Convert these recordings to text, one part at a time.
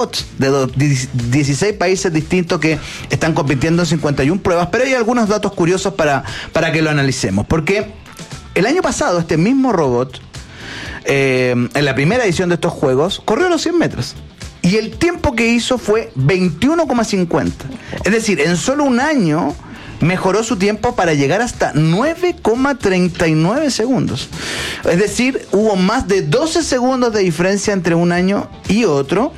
de 16 países distintos que están compitiendo en 51 pruebas, pero hay algunos datos curiosos para que lo analicemos, porque el año pasado este mismo robot, en la primera edición de estos juegos, corrió los 100 metros. Y el tiempo que hizo fue 21,50. Es decir, en solo un año mejoró su tiempo para llegar hasta 9,39 segundos. Es decir, hubo más de 12 segundos de diferencia entre un año y otro.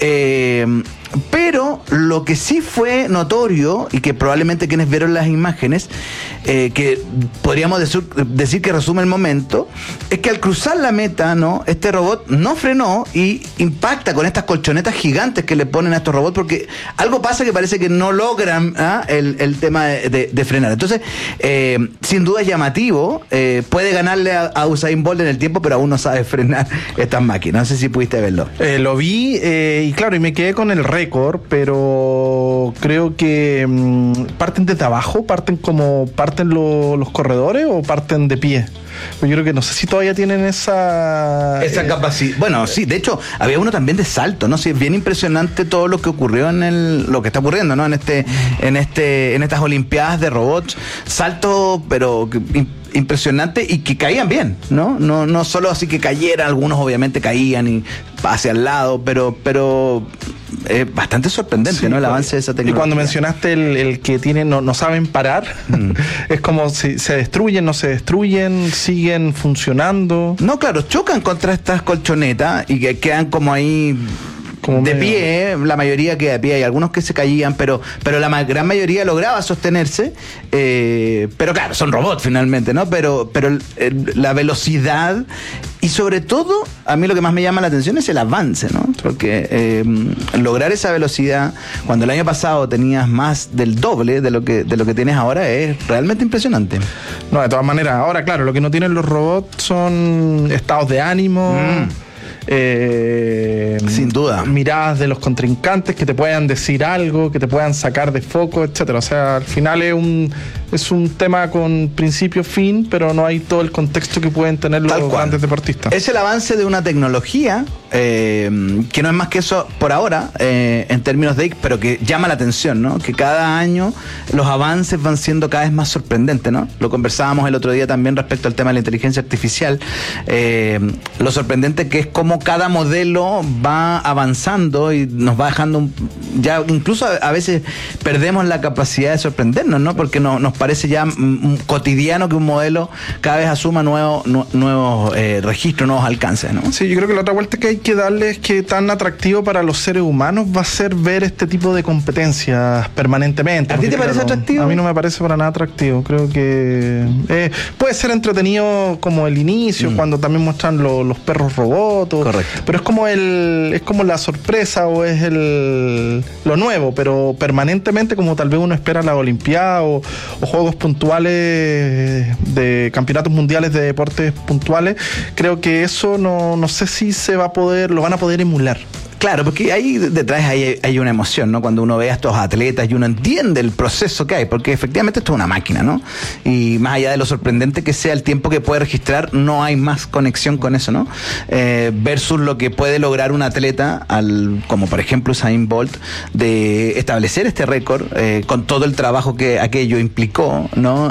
Pero lo que sí fue notorio, y que probablemente quienes vieron las imágenes, que podríamos decir que resume el momento, es que al cruzar la meta, ¿no?, este robot no frenó y impacta con estas colchonetas gigantes que le ponen a estos robots, porque algo pasa que parece que no logran el tema de frenar. Entonces, sin duda es llamativo, puede ganarle a Usain Bolt en el tiempo, pero aún no sabe frenar estas máquinas. No sé si pudiste verlo. Lo vi, y claro, y me quedé con el récord, pero creo que parten desde abajo, parten los corredores o parten de pie. Pues yo creo que no sé si todavía tienen esa capacidad. Bueno, sí, de hecho había uno también de salto, ¿no? Sí, es bien impresionante todo lo que ocurrió lo que está ocurriendo, ¿no? En estas Olimpiadas de robots, salto, pero impresionante, y que caían bien, ¿no? No solo así que cayeran, algunos obviamente caían y hacia el lado, pero es bastante sorprendente, sí, ¿no? El avance de esa tecnología. Y cuando mencionaste el que tienen, no saben parar, es como si se destruyen, no se destruyen, siguen funcionando. No, claro, chocan contra estas colchonetas y que quedan como ahí de pie, la mayoría queda de pie, hay algunos que se caían, pero la gran mayoría lograba sostenerse, pero claro, son robots finalmente, ¿no? Pero la velocidad, y sobre todo, a mí lo que más me llama la atención es el avance, ¿no? Porque lograr esa velocidad, cuando el año pasado tenías más del doble de lo que tienes ahora, es realmente impresionante. No, de todas maneras, ahora claro, lo que no tienen los robots son estados de ánimo, sin duda, miradas de los contrincantes que te puedan decir algo, que te puedan sacar de foco, etcétera. O sea, al final es un tema con principio fin, pero no hay todo el contexto que pueden tener los grandes deportistas. Es el avance de una tecnología que no es más que eso por ahora, en términos de, pero que llama la atención, ¿no? Que cada año los avances van siendo cada vez más sorprendentes, ¿no? Lo conversábamos el otro día también respecto al tema de la inteligencia artificial, lo sorprendente que es cómo cada modelo va avanzando y nos va dejando ya incluso a veces perdemos la capacidad de sorprendernos, ¿no? Porque nos parece ya cotidiano que un modelo cada vez asuma nuevos registros, nuevos alcances, ¿no? Sí, yo creo que la otra vuelta que hay que darle es que tan atractivo para los seres humanos va a ser ver este tipo de competencias permanentemente. ¿A ti te parece atractivo? A mí no me parece para nada atractivo. Creo que puede ser entretenido como el inicio, cuando también muestran los perros robots. Correcto. Pero es como la sorpresa o es lo nuevo, pero permanentemente, como tal vez uno espera la Olimpiada o juegos puntuales de campeonatos mundiales de deportes puntuales, creo que eso no sé si lo van a poder emular. Claro, porque ahí detrás hay una emoción, ¿no? Cuando uno ve a estos atletas y uno entiende el proceso que hay, porque efectivamente esto es una máquina, ¿no? Y más allá de lo sorprendente que sea el tiempo que puede registrar, no hay más conexión con eso, ¿no? Versus lo que puede lograr un atleta, como por ejemplo Usain Bolt, de establecer este récord con todo el trabajo que aquello implicó, ¿no?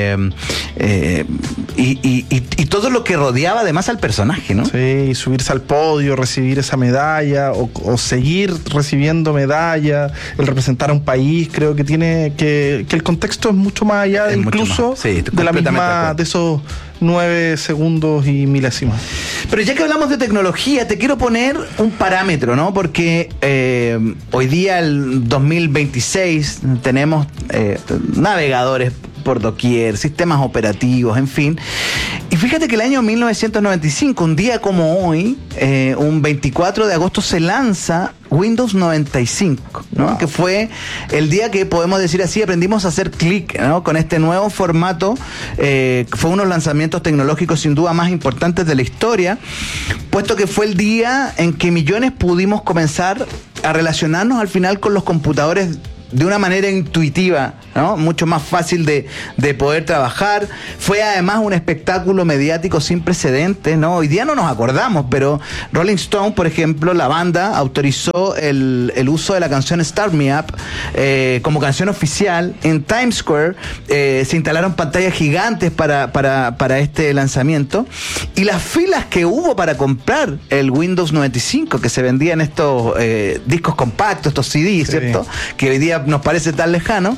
Y todo lo que rodeaba además al personaje, ¿no? Sí, subirse al podio, recibir esa medalla, o seguir recibiendo medallas, el representar a un país, creo que tiene que el contexto es mucho más allá de incluso de la misma de esos 9 segundos y milésimas. Pero ya que hablamos de tecnología, te quiero poner un parámetro, ¿no? Porque hoy día, el 2026, tenemos navegadores por doquier, sistemas operativos, en fin. Y fíjate que el año 1995, un día como hoy, un 24 de agosto, se lanza Windows 95, ¿no? Wow. Que fue el día que, podemos decir así, aprendimos a hacer clic, ¿no? Con este nuevo formato. Fue uno de los lanzamientos tecnológicos sin duda más importantes de la historia, puesto que fue el día en que millones pudimos comenzar a relacionarnos al final con los computadores de una manera intuitiva, ¿no? Mucho más fácil de poder trabajar. Fue además un espectáculo mediático sin precedentes, ¿no? Hoy día no nos acordamos, pero Rolling Stone, por ejemplo, la banda autorizó el uso de la canción Start Me Up como canción oficial. En Times Square se instalaron pantallas gigantes para este lanzamiento, y las filas que hubo para comprar el Windows 95 que se vendía en estos discos compactos, estos CDs, ¿cierto? Que hoy día nos parece tan lejano.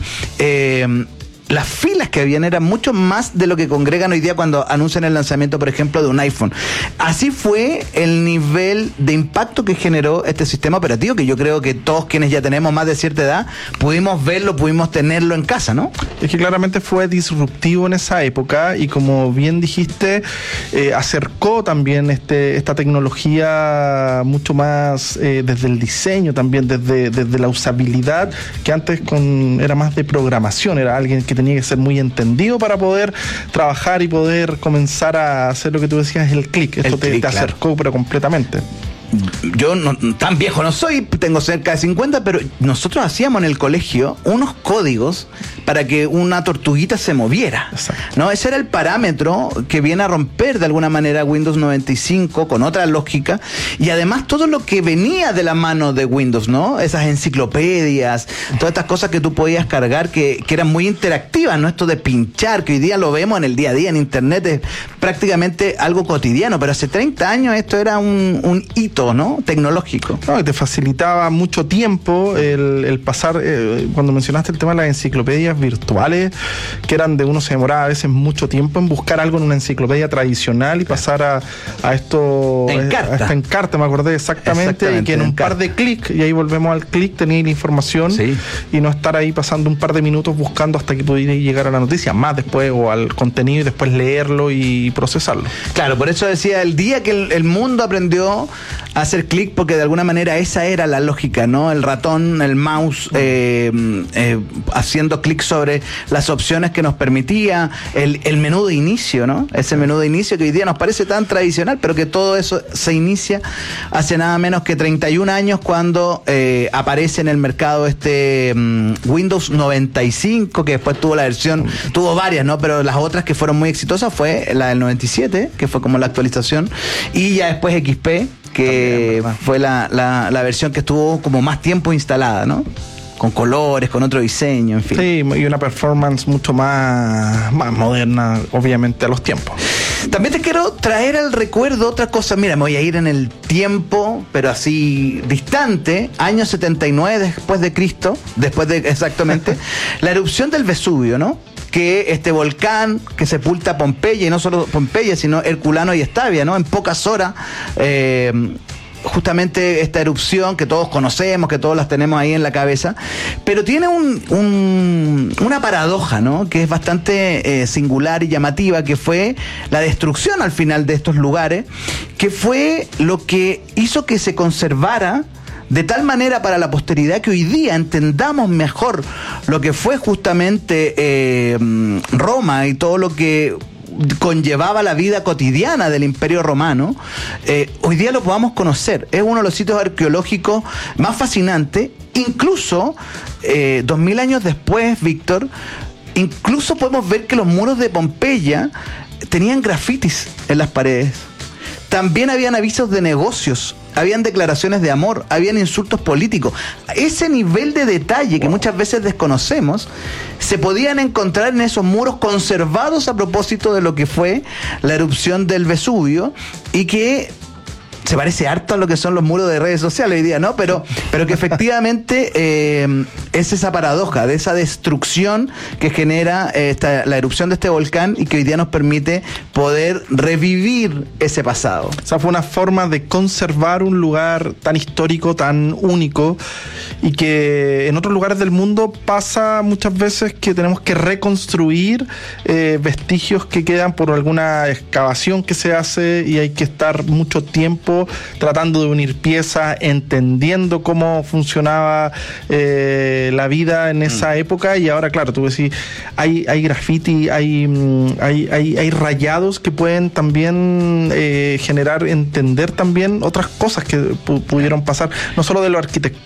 Las filas que habían eran mucho más de lo que congregan hoy día cuando anuncian el lanzamiento, por ejemplo, de un iPhone. Así fue el nivel de impacto que generó este sistema operativo, que yo creo que todos quienes ya tenemos más de cierta edad pudimos verlo, pudimos tenerlo en casa, ¿no? Es que claramente fue disruptivo en esa época, y como bien dijiste, acercó también esta tecnología mucho más desde el diseño también, desde la usabilidad, que antes era más de programación, era alguien que tenía que ser muy entendido para poder trabajar y poder comenzar a hacer lo que tú decías, el clic. Esto te acercó, pero completamente. Yo tan viejo no soy, tengo cerca de 50, pero nosotros hacíamos en el colegio unos códigos para que una tortuguita se moviera. Exacto. ¿No? Ese era el parámetro que viene a romper de alguna manera Windows 95 con otra lógica, y además todo lo que venía de la mano de Windows, ¿no? Esas enciclopedias, todas estas cosas que tú podías cargar que eran muy interactivas, ¿no? Esto de pinchar, que hoy día lo vemos en el día a día en internet, es prácticamente algo cotidiano, pero hace 30 años esto era un hito, ¿no? Tecnológico. No, te facilitaba mucho tiempo el pasar, cuando mencionaste el tema de las enciclopedias virtuales, que eran de uno se demoraba a veces mucho tiempo en buscar algo en una enciclopedia tradicional y pasar a esto Encarta. A esta Encarta, me acordé exactamente, y que en un par de clics, y ahí volvemos al clic, tenías la información, sí, y no estar ahí pasando un par de minutos buscando hasta que pudiera llegar a la noticia, más después, o al contenido, y después leerlo y procesarlo. Claro, por eso decía, el día que el mundo aprendió a hacer clic, porque de alguna manera esa era la lógica, ¿no? El ratón, el mouse, haciendo clic sobre las opciones que nos permitía, el menú de inicio, ¿no? Ese menú de inicio que hoy día nos parece tan tradicional, pero que todo eso se inicia hace nada menos que 31 años cuando aparece en el mercado Windows 95, que después tuvo la versión, tuvo varias, ¿no? Pero las otras que fueron muy exitosas fue la del 97, que fue como la actualización, y ya después XP, que también, fue la versión que estuvo como más tiempo instalada, ¿no? Con colores, con otro diseño, en fin. Sí, y una performance mucho más moderna, obviamente, a los tiempos. También te quiero traer al recuerdo otra cosa. Mira, me voy a ir en el tiempo, pero así distante, año 79 después de Cristo, exactamente, la erupción del Vesubio, ¿no? Que este volcán que sepulta Pompeya, y no solo Pompeya, sino Herculano y Estavia, ¿no? En pocas horas, justamente esta erupción que todos conocemos, que todos las tenemos ahí en la cabeza, pero tiene una paradoja, ¿no? Que es bastante singular y llamativa, que fue la destrucción al final de estos lugares, que fue lo que hizo que se conservara de tal manera para la posteridad que hoy día entendamos mejor lo que fue justamente Roma y todo lo que conllevaba la vida cotidiana del Imperio Romano. Hoy día lo podamos conocer. Es uno de los sitios arqueológicos más fascinantes. Incluso 2000 años después, Víctor, incluso podemos ver que los muros de Pompeya tenían grafitis en las paredes. También habían avisos de negocios, habían declaraciones de amor, habían insultos políticos. Ese nivel de detalle que muchas veces desconocemos se podían encontrar en esos muros conservados a propósito de lo que fue la erupción del Vesubio, y que se parece harto a lo que son los muros de redes sociales hoy día, ¿no? Pero que efectivamente es esa paradoja de esa destrucción que genera la erupción de este volcán, y que hoy día nos permite poder revivir ese pasado. O sea, fue una forma de conservar un lugar tan histórico, tan único, y que en otros lugares del mundo pasa muchas veces que tenemos que reconstruir vestigios que quedan por alguna excavación que se hace, y hay que estar mucho tiempo tratando de unir piezas, entendiendo cómo funcionaba la vida en esa época. Y ahora, claro, tú decís, hay graffiti, hay rayados que pueden también entender también otras cosas que pudieron pasar, no solo de lo arquitectónico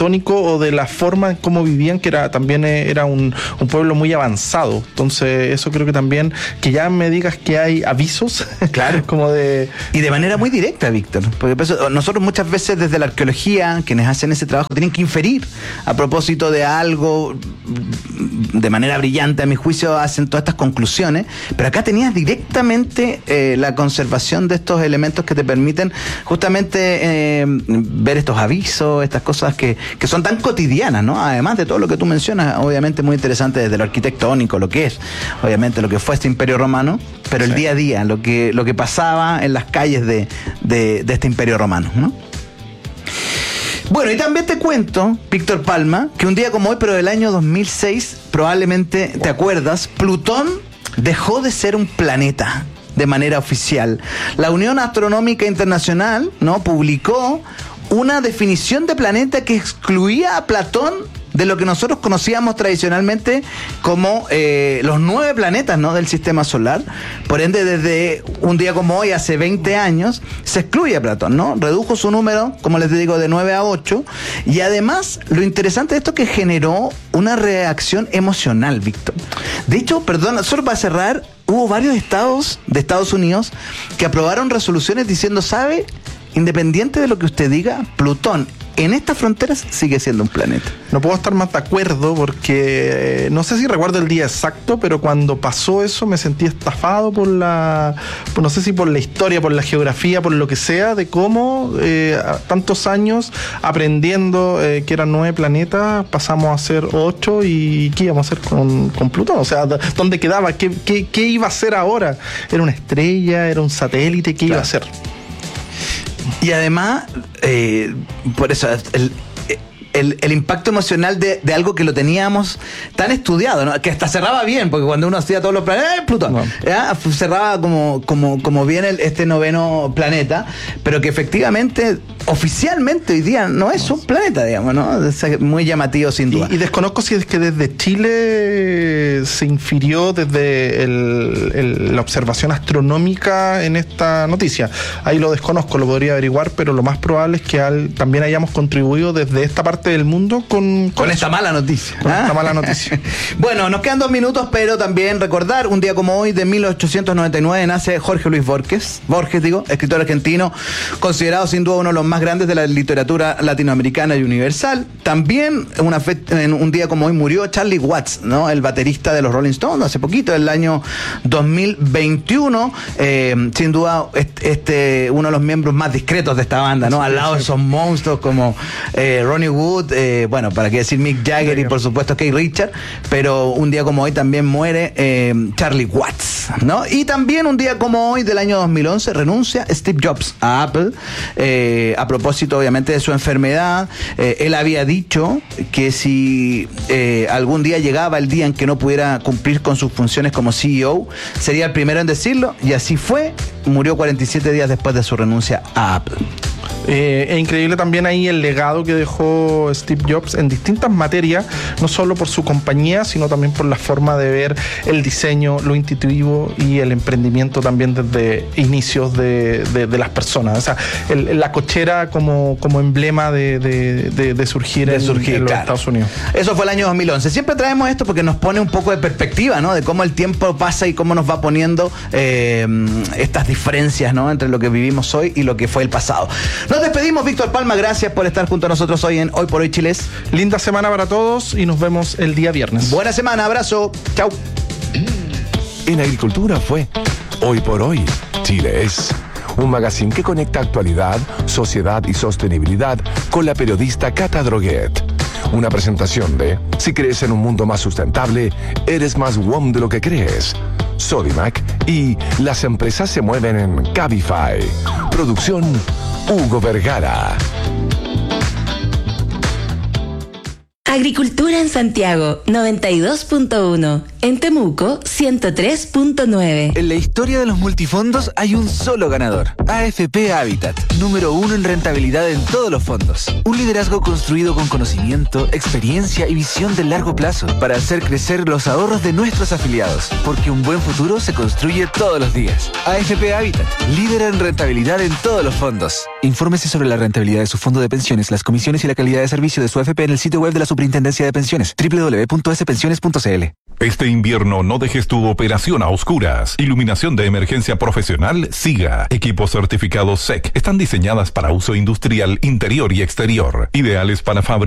o de la forma en cómo vivían, que también era un pueblo muy avanzado. Entonces eso creo que también, que ya me digas que hay avisos, claro, como de... Y de manera muy directa, Víctor, porque nosotros muchas veces desde la arqueología, quienes hacen ese trabajo, tienen que inferir a propósito de algo, de manera brillante, a mi juicio, hacen todas estas conclusiones, pero acá tenías directamente la conservación de estos elementos que te permiten justamente ver estos avisos, estas cosas que son tan cotidianas, ¿no? Además de todo lo que tú mencionas, obviamente muy interesante desde lo arquitectónico, lo que es, obviamente lo que fue este Imperio Romano, pero el día a día, lo que pasaba en las calles de este Imperio Romano, ¿no? Bueno, y también te cuento, Víctor Palma, que un día como hoy, pero del año 2006, probablemente te acuerdas, Plutón dejó de ser un planeta de manera oficial. La Unión Astronómica Internacional, ¿no?, publicó una definición de planeta que excluía a Plutón de lo que nosotros conocíamos tradicionalmente como los 9 planetas, ¿no?, del sistema solar. Por ende, desde un día como hoy, hace 20 años, se excluye a Plutón, ¿no? Redujo su número, como les digo, de 9 a 8. Y además, lo interesante de esto es que generó una reacción emocional, Víctor. De hecho, perdón, solo para cerrar, hubo varios estados de Estados Unidos que aprobaron resoluciones diciendo, ¿sabe? Independiente de lo que usted diga, Plutón en estas fronteras sigue siendo un planeta. No puedo estar más de acuerdo porque no sé si recuerdo el día exacto, pero cuando pasó eso me sentí estafado no sé si por la historia, por la geografía, por lo que sea, de cómo tantos años aprendiendo que eran 9 planetas, pasamos a ser 8 y ¿qué íbamos a hacer con Plutón? O sea, ¿dónde quedaba? ¿Qué iba a ser ahora? ¿Era una estrella? ¿Era un satélite? ¿Qué iba a ser? Y además, por eso, el impacto emocional de algo que lo teníamos tan estudiado, ¿no?, que hasta cerraba bien, porque cuando uno hacía todos los planetas, Plutón, no, cerraba como bien este 9º planeta, pero que efectivamente, oficialmente hoy día no es un planeta, digamos, ¿no? Es muy llamativo, sin duda. Y desconozco si es que desde Chile se infirió desde la observación astronómica en esta noticia. Ahí lo desconozco, lo podría averiguar, pero lo más probable es que también hayamos contribuido desde esta parte del mundo con esta mala noticia. Con esta mala noticia. Bueno, nos quedan 2 minutos, pero también recordar, un día como hoy, de 1899, nace Jorge Luis Borges, escritor argentino, considerado sin duda uno de los más grandes de la literatura latinoamericana y universal. También en un día como hoy murió Charlie Watts, ¿no?, el baterista de los Rolling Stones, hace poquito, el año 2021. Sin duda, uno de los miembros más discretos de esta banda, ¿no? Al lado de esos monstruos como Ronnie Wood, bueno, para qué decir Mick Jagger y por supuesto Keith Richards, pero un día como hoy también muere Charlie Watts, ¿no? Y también un día como hoy del año 2011 renuncia Steve Jobs a Apple, a propósito obviamente de su enfermedad. Él había dicho que si algún día llegaba el día en que no pudiera cumplir con sus funciones como CEO, sería el primero en decirlo, y así fue. Murió 47 días después de su renuncia a Apple. Es increíble también ahí el legado que dejó Steve Jobs en distintas materias, no solo por su compañía, sino también por la forma de ver el diseño, lo intuitivo y el emprendimiento también desde inicios de las personas. O sea, la cochera como emblema de surgir en los claro. Estados Unidos. Eso fue el año 2011. Siempre traemos esto porque nos pone un poco de perspectiva, ¿no?, de cómo el tiempo pasa y cómo nos va poniendo estas diferencias, ¿no?, entre lo que vivimos hoy y lo que fue el pasado. Nos despedimos, Víctor Palma, gracias por estar junto a nosotros hoy en Hoy por Hoy Chiles. Linda semana para todos y nos vemos el día viernes. Buena semana, abrazo, chau. En Agricultura fue Hoy por Hoy Chile es un magazine que conecta actualidad, sociedad y sostenibilidad con la periodista Cata Droguet. Una presentación de Si crees en un mundo más sustentable, eres más WOM de lo que crees. Sodimac y Las empresas se mueven en Cabify. Producción Hugo Vergara. Agricultura en Santiago 92.1. En Temuco, 103.9. En la historia de los multifondos hay un solo ganador. AFP Habitat, número 1 en rentabilidad en todos los fondos. Un liderazgo construido con conocimiento, experiencia y visión de largo plazo para hacer crecer los ahorros de nuestros afiliados. Porque un buen futuro se construye todos los días. AFP Habitat, líder en rentabilidad en todos los fondos. Infórmese sobre la rentabilidad de su fondo de pensiones, las comisiones y la calidad de servicio de su AFP en el sitio web de la Superintendencia de Pensiones, www.spensiones.cl. Este invierno no dejes tu operación a oscuras. Iluminación de emergencia profesional SIGA. Equipos certificados SEC. Están diseñadas para uso industrial, interior y exterior. Ideales para fabricar